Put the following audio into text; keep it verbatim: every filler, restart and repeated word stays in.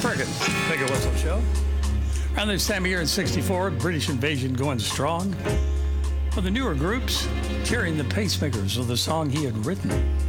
Perkins, Big Whistle Show. Around this time of year in sixty-four, British invasion going strong. For the newer groups, cheering the pacemakers of the song he had written.